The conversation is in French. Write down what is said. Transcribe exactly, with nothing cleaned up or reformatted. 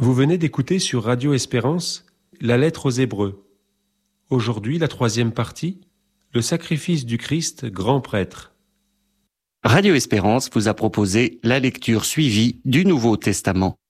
Vous venez d'écouter sur Radio Espérance la lettre aux Hébreux. Aujourd'hui, la troisième partie, le sacrifice du Christ, grand prêtre. Radio Espérance vous a proposé la lecture suivie du Nouveau Testament.